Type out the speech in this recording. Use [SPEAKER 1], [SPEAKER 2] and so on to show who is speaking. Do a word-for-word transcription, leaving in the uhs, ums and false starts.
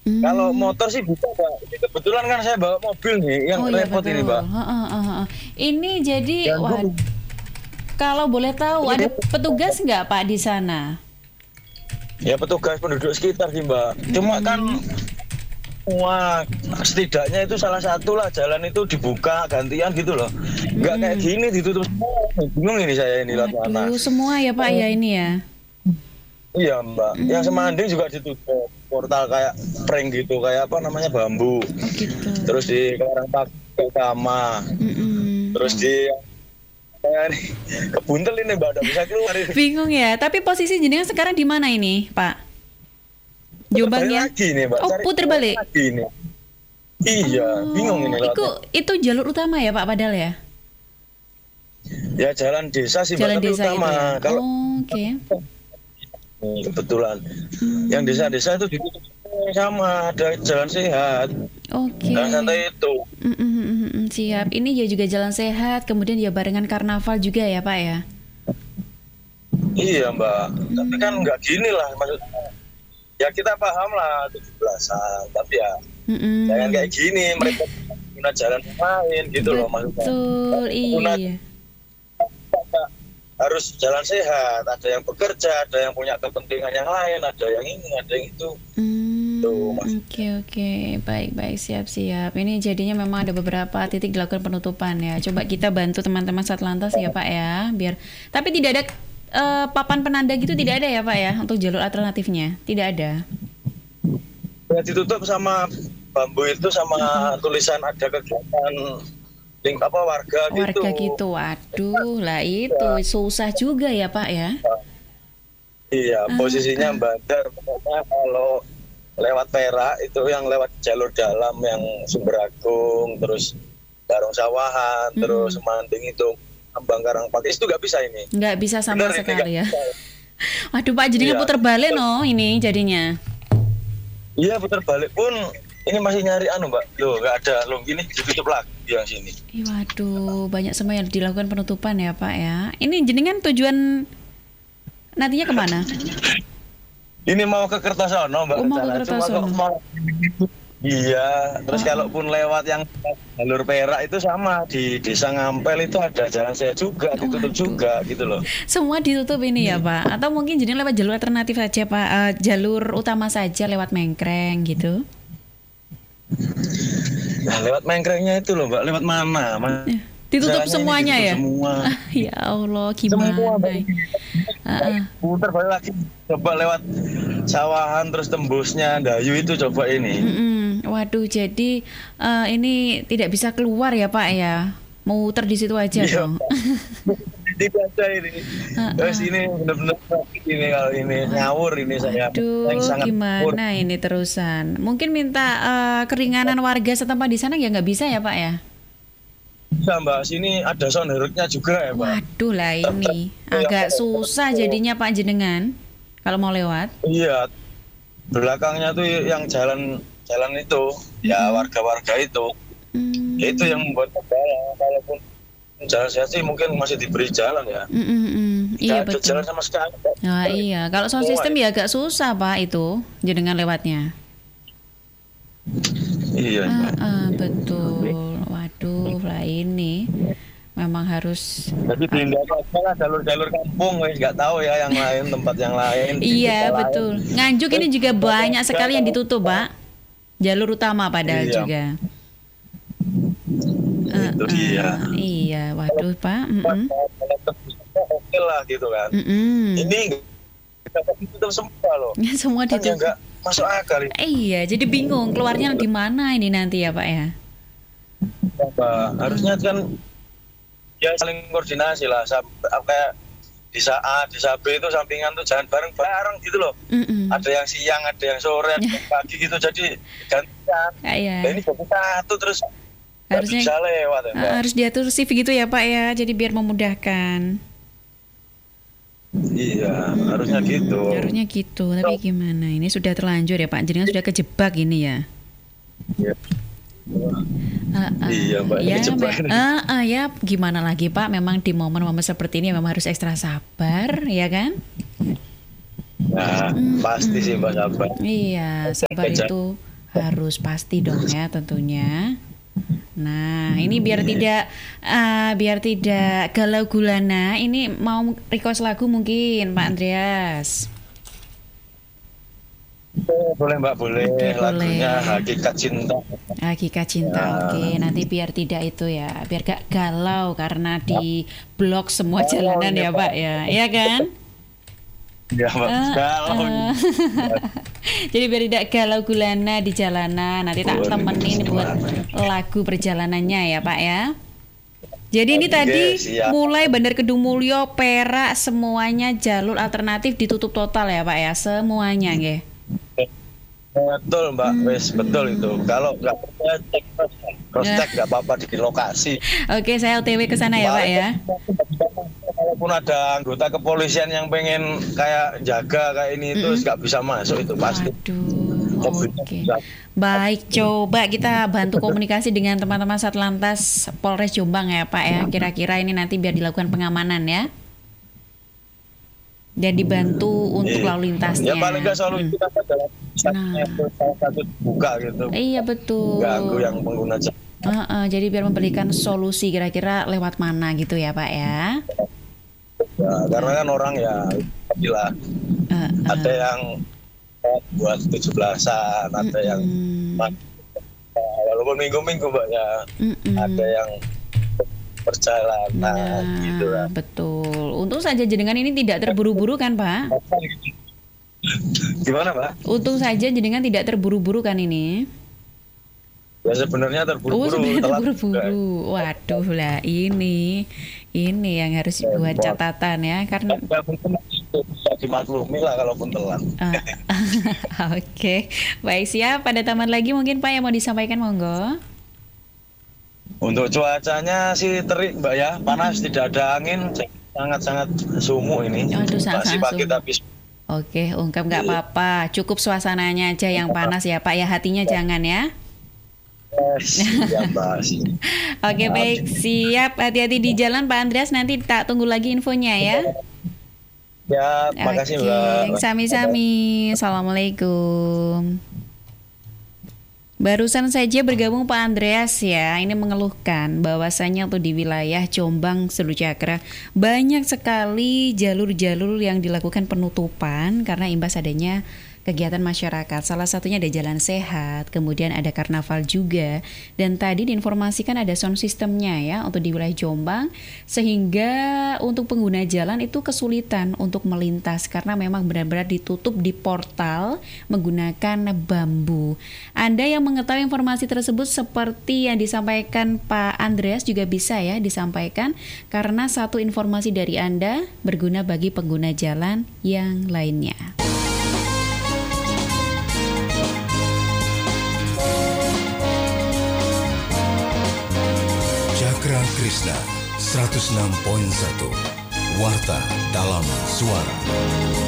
[SPEAKER 1] Kalau
[SPEAKER 2] Hmm.
[SPEAKER 1] motor sih bisa, Mbak. Ini kebetulan kan saya bawa mobil nih, yang
[SPEAKER 2] Oh iya
[SPEAKER 1] repot ini,
[SPEAKER 2] betul.
[SPEAKER 1] Mbak.
[SPEAKER 2] Heeh, heeh, heeh. Ini jadi, wah,
[SPEAKER 1] Ganggu.
[SPEAKER 2] kalau boleh tahu ada
[SPEAKER 1] Ini
[SPEAKER 2] petugas nggak Pak di sana?
[SPEAKER 1] ya petugas penduduk sekitar sih, Mbak. Cuma kan
[SPEAKER 2] Mm-mm.
[SPEAKER 1] wah, setidaknya itu salah satu lah jalan itu dibuka gantian gitu loh. Nggak kayak
[SPEAKER 2] Mm-mm.
[SPEAKER 1] gini ditutup semua. Bingung ini saya ini lewat mana.
[SPEAKER 2] Waduh, semua ya Pak ya ini ya.
[SPEAKER 1] Iya, Mbak. Yang
[SPEAKER 2] Mm.
[SPEAKER 1] Semanding juga ditutup. Portal kayak prank gitu, kayak apa namanya bambu.
[SPEAKER 2] Oh gitu.
[SPEAKER 1] Terus di Karangpaku sama.
[SPEAKER 2] Mm-mm.
[SPEAKER 1] Terus
[SPEAKER 2] Oh.
[SPEAKER 1] di kayak ini kebuntel ini, Mbak. Nggak bisa keluar ini.
[SPEAKER 2] Bingung ya. Tapi posisi jenengan sekarang di mana ini, Pak?
[SPEAKER 1] Puter balik
[SPEAKER 2] Jobangnya?
[SPEAKER 1] lagi nih, Mbak.
[SPEAKER 2] Oh,
[SPEAKER 1] Cari
[SPEAKER 2] puter
[SPEAKER 1] balik
[SPEAKER 2] balik.
[SPEAKER 1] lagi ini. Iya, bingung ini
[SPEAKER 2] Oh, itu
[SPEAKER 1] lewatnya.
[SPEAKER 2] itu jalur utama ya Pak padahal ya?
[SPEAKER 1] Ya jalan desa sih, Mbak,
[SPEAKER 2] Jalan
[SPEAKER 1] tapi
[SPEAKER 2] desa itu
[SPEAKER 1] utama.
[SPEAKER 2] ya.
[SPEAKER 1] Kalau
[SPEAKER 2] Oh, oke.
[SPEAKER 1] hmm, kebetulan yang
[SPEAKER 2] Hmm,
[SPEAKER 1] desa-desa itu ditutup semua sama, ada jalan sehat.
[SPEAKER 2] oke.
[SPEAKER 1] Jalan santai itu.
[SPEAKER 2] Mm, mm, mm, mm, mm, siap. Ini ya juga jalan sehat, kemudian ya barengan karnaval juga ya Pak ya.
[SPEAKER 1] Iya, Mbak. Tapi kan
[SPEAKER 2] Hmm.
[SPEAKER 1] nggak gini lah maksudnya. Ya kita paham lah tujuh belasan, tapi ya jangan
[SPEAKER 2] Mm-mm.
[SPEAKER 1] kayak gini, mereka guna jalan lain gitu loh maksudnya.
[SPEAKER 2] Betul,
[SPEAKER 1] Guna
[SPEAKER 2] iya.
[SPEAKER 1] harus jalan sehat, ada yang bekerja, ada yang punya kepentingan yang lain, ada yang ini, ada yang itu.
[SPEAKER 2] Hmm,
[SPEAKER 1] Tuh, Mas.
[SPEAKER 2] oke oke, baik baik siap siap. Ini jadinya memang ada beberapa titik dilakukan penutupan ya. Coba kita bantu teman-teman Satlantas ya Pak ya, biar. Tapi tidak ada eh, papan penanda gitu tidak ada ya Pak ya untuk jalur alternatifnya, tidak ada.
[SPEAKER 1] Ya ditutup sama bambu itu sama tulisan ada kegiatan link apa warga gitu.
[SPEAKER 2] Warga gitu, waduh lah itu susah juga ya Pak ya.
[SPEAKER 1] Iya,
[SPEAKER 2] Ah,
[SPEAKER 1] posisinya
[SPEAKER 2] ah.
[SPEAKER 1] bandar. Pokoknya kalau lewat Perak itu yang lewat jalur dalam yang Sumber Agung, terus Barong Sawahan,
[SPEAKER 2] Mm-mm.
[SPEAKER 1] terus Semanding itu Ambang Karangpaku itu nggak bisa ini.
[SPEAKER 2] Nggak bisa sama
[SPEAKER 1] Bener ini
[SPEAKER 2] sekali
[SPEAKER 1] nggak
[SPEAKER 2] ya.
[SPEAKER 1] bisa.
[SPEAKER 2] Waduh Pak, jadinya
[SPEAKER 1] Iya.
[SPEAKER 2] puter balik no ini jadinya.
[SPEAKER 1] Iya putar balik pun ini masih nyari anu, Mbak. Loh nggak ada, loh ini ditutup lagi yang sini.
[SPEAKER 2] Ih, waduh, banyak semua yang dilakukan penutupan ya Pak ya. Ini jenengan tujuan nantinya kemana?
[SPEAKER 1] Ini mau ke Kertosono, Mbak.
[SPEAKER 2] Oh, mau ke
[SPEAKER 1] rencana. Cuma
[SPEAKER 2] Kertosono.
[SPEAKER 1] kok mau iya, terus
[SPEAKER 2] Oh,
[SPEAKER 1] kalaupun lewat yang jalur Perak itu sama di Desa Ngampel itu ada jalan saya juga ditutup
[SPEAKER 2] Waduh.
[SPEAKER 1] juga gitu loh.
[SPEAKER 2] Semua ditutup ini ya Pak? Atau mungkin jenengan lewat jalur alternatif saja Pak? Eh, jalur utama saja lewat Mengkreng gitu?
[SPEAKER 1] Nah, lewat Mengkrengnya itu loh, Mbak. Lewat mana? Mas?
[SPEAKER 2] Eh, Ditutup
[SPEAKER 1] Jalannya ini
[SPEAKER 2] semuanya
[SPEAKER 1] ditutup
[SPEAKER 2] ya?
[SPEAKER 1] semua.
[SPEAKER 2] Ah, ya Allah,
[SPEAKER 1] Semua,
[SPEAKER 2] gimana?
[SPEAKER 1] Mbak.
[SPEAKER 2] Ah, ah.
[SPEAKER 1] Putar balik lagi. Coba lewat Sawahan terus tembusnya Dayu itu coba ini.
[SPEAKER 2] Mm-mm. Waduh, jadi eh, ini tidak bisa keluar ya Pak ya? Muter di situ aja
[SPEAKER 1] Iya.
[SPEAKER 2] dong.
[SPEAKER 1] Tidak ada ini.
[SPEAKER 2] Ah,
[SPEAKER 1] Terus
[SPEAKER 2] ah.
[SPEAKER 1] ini benar-benar ini kalau ini ngawur ini saya.
[SPEAKER 2] Aduh,
[SPEAKER 1] Yang sangat ngawur.
[SPEAKER 2] gimana ini terusan? Mungkin minta eh, keringanan warga setempat di sana ya nggak bisa ya Pak ya?
[SPEAKER 1] Bisa, Mbak, sini ada sound herutnya juga ya, Mbak.
[SPEAKER 2] Waduh lah ini agak susah jadinya Pak jenengan kalau mau lewat.
[SPEAKER 1] Iya, belakangnya tuh yang jalan jalan itu, ya warga-warga itu,
[SPEAKER 2] Hmm.
[SPEAKER 1] itu yang membuat kendala. Kalaupun jalan sehat sih mungkin masih diberi jalan ya.
[SPEAKER 2] Mm, mm, mm. Iya
[SPEAKER 1] Nggak ada
[SPEAKER 2] betul.
[SPEAKER 1] jalan sama sekali, Mbak.
[SPEAKER 2] Nah, iya, kalau sound
[SPEAKER 1] Semua
[SPEAKER 2] system ya agak susah Pak itu jenengan lewatnya.
[SPEAKER 1] Iya,
[SPEAKER 2] Ah,
[SPEAKER 1] Mbak.
[SPEAKER 2] ah, betul. Waduh lah ini memang harus.
[SPEAKER 1] Jadi pindah aja lah jalur-jalur kampung, wes nggak tahu ya yang lain, tempat yang lain. di
[SPEAKER 2] Iya
[SPEAKER 1] desa lain.
[SPEAKER 2] betul. Nganjuk ini juga banyak sekali yang ditutup Pak. Jalur utama padahal
[SPEAKER 1] Iya.
[SPEAKER 2] juga. Ah,
[SPEAKER 1] Itu
[SPEAKER 2] ah,
[SPEAKER 1] dia.
[SPEAKER 2] Iya, waduh Pak. Mm-mm.
[SPEAKER 1] Oke lah gitu kan.
[SPEAKER 2] Mm-mm.
[SPEAKER 1] Ini kita tutup semua loh.
[SPEAKER 2] Semua
[SPEAKER 1] Kan ya
[SPEAKER 2] ditutup.
[SPEAKER 1] nggak masuk akal ini.
[SPEAKER 2] Iya, jadi bingung keluarnya di mana ini nanti ya Pak ya.
[SPEAKER 1] Mbak. Harusnya kan ya saling koordinasi lah. Sam- Kayak desa A, desa B itu sampingan tuh jangan bareng-bareng gitu loh.
[SPEAKER 2] Mm-mm.
[SPEAKER 1] Ada yang siang, ada yang sore, ada yang pagi gitu. Jadi gantian.
[SPEAKER 2] Ah, iya.
[SPEAKER 1] Nah, ini jadi satu terus nggak
[SPEAKER 2] Harusnya
[SPEAKER 1] bisa lewat ya, Mbak.
[SPEAKER 2] ah, harus diatur shift gitu ya Pak ya, jadi biar memudahkan.
[SPEAKER 1] Iya, harusnya gitu.
[SPEAKER 2] Hmm, harusnya gitu, tapi gimana? Ini sudah terlanjur ya Pak, jenengan sudah kejebak ini ya.
[SPEAKER 1] Iya.
[SPEAKER 2] Ah, ah.
[SPEAKER 1] Iya, Mbak,
[SPEAKER 2] Ya,
[SPEAKER 1] kejebak
[SPEAKER 2] me-
[SPEAKER 1] ini.
[SPEAKER 2] ah, ah, ya gimana lagi Pak? Memang di momen-momen seperti ini memang harus ekstra sabar, ya kan?
[SPEAKER 1] Nah,
[SPEAKER 2] Hmm,
[SPEAKER 1] pasti sih Mbak sabar.
[SPEAKER 2] Iya, sabar
[SPEAKER 1] Kejar.
[SPEAKER 2] itu Harus pasti dong ya tentunya. Nah, ini biar tidak uh, biar tidak galau gulana, ini mau request lagu mungkin Pak Andreas.
[SPEAKER 1] Boleh Mbak, boleh.
[SPEAKER 2] Oke,
[SPEAKER 1] Lagunya
[SPEAKER 2] boleh.
[SPEAKER 1] Hakikat Cinta.
[SPEAKER 2] Hakikat Cinta,
[SPEAKER 1] Ya.
[SPEAKER 2] oke. Nanti biar tidak itu ya, biar gak galau karena di blok semua jalanan ya Pak ya, iya kan?
[SPEAKER 1] Ya Mbak,
[SPEAKER 2] Eh,
[SPEAKER 1] galau.
[SPEAKER 2] eh. Jadi biar tidak galau gulana di jalanan, nanti tak
[SPEAKER 1] Boleh.
[SPEAKER 2] temenin buat lagu perjalanannya ya Pak ya. Jadi ini
[SPEAKER 1] Oke,
[SPEAKER 2] tadi
[SPEAKER 1] siap.
[SPEAKER 2] mulai Bandar Kedung Mulyo, Perak, semuanya jalur alternatif ditutup total ya Pak ya, semuanya nggih.
[SPEAKER 1] Betul Mbak, wes betul itu. Kalau nggak percaya cek cross cross check nggak apa-apa di lokasi.
[SPEAKER 2] Oke, saya O T W ke sana ya Pak ya.
[SPEAKER 1] Walaupun ada anggota kepolisian yang pengen kayak jaga kayak ini itu
[SPEAKER 2] Mm-mm.
[SPEAKER 1] nggak bisa masuk itu pasti.
[SPEAKER 2] Aduh, oke. Baik, coba kita bantu komunikasi dengan teman-teman Satlantas Polres Jombang ya Pak ya. Kira-kira ini nanti biar dilakukan pengamanan ya. Dan dibantu untuk
[SPEAKER 1] Iya.
[SPEAKER 2] lalu lintasnya.
[SPEAKER 1] Ya paling nggak selalu
[SPEAKER 2] Hmm.
[SPEAKER 1] kita adalah
[SPEAKER 2] Nah.
[SPEAKER 1] salah satu buka gitu.
[SPEAKER 2] Iya betul.
[SPEAKER 1] Ganggu yang pengguna jalan.
[SPEAKER 2] Uh-uh, jadi biar memberikan solusi kira-kira lewat mana gitu ya Pak ya.
[SPEAKER 1] Ya, karena kan orang ya gila.
[SPEAKER 2] Uh-uh.
[SPEAKER 1] Ada yang buat tujuh belasan, ada yang
[SPEAKER 2] Mm-mm.
[SPEAKER 1] walaupun minggu-minggu Mbak ya,
[SPEAKER 2] Mm-mm.
[SPEAKER 1] ada yang perjalanan
[SPEAKER 2] Nah,
[SPEAKER 1] gitu lah.
[SPEAKER 2] betul. Untung saja jenengan ini tidak terburu-buru kan Pak?
[SPEAKER 1] Gimana Pak?
[SPEAKER 2] Untung saja jenengan tidak terburu-buru kan ini?
[SPEAKER 1] Ya sebenarnya
[SPEAKER 2] Oh,
[SPEAKER 1] terburu-buru.
[SPEAKER 2] sebenarnya
[SPEAKER 1] telat
[SPEAKER 2] terburu-buru. Waduh lah, ini ini yang harus dibuat catatan ya, karena
[SPEAKER 1] juga. Ya mungkin bisa dimaklumi lah kalaupun telat.
[SPEAKER 2] Ah, oke, baik siap. Pada taman lagi mungkin Pak yang mau disampaikan monggo.
[SPEAKER 1] Untuk cuacanya sih terik Mbak ya, panas, tidak ada angin, sangat-sangat sumuk ini.
[SPEAKER 2] Aduh,
[SPEAKER 1] Masih
[SPEAKER 2] sangat-sangat
[SPEAKER 1] pagi
[SPEAKER 2] sumuk.
[SPEAKER 1] tapi
[SPEAKER 2] Oke, ungkap nggak apa-apa. Cukup suasananya aja yang panas ya Pak ya, hatinya jangan ya.
[SPEAKER 1] ya Mbak.
[SPEAKER 2] Oke, baik, siap. Hati-hati di jalan Pak Andreas, nanti tak tunggu lagi infonya ya.
[SPEAKER 1] Ya, makasih Mbak.
[SPEAKER 2] Oke, sami-sami. Assalamualaikum. Barusan saja bergabung Pak Andreas ya, ini mengeluhkan bahwasannya tuh di wilayah Jombang Seru Cakra banyak sekali jalur-jalur yang dilakukan penutupan karena imbas adanya kegiatan masyarakat. Salah satunya ada Jalan Sehat, kemudian ada Karnaval juga. Dan tadi diinformasikan ada sound systemnya ya untuk di wilayah Jombang, sehingga untuk pengguna jalan itu kesulitan untuk melintas karena memang benar-benar ditutup di portal menggunakan bambu. Anda yang mengetahui informasi tersebut seperti yang disampaikan Pak Andreas juga bisa ya disampaikan, karena satu informasi dari Anda berguna bagi pengguna jalan yang lainnya.
[SPEAKER 3] Cakra Krishna seratus enam koma satu Warta dalam Suara.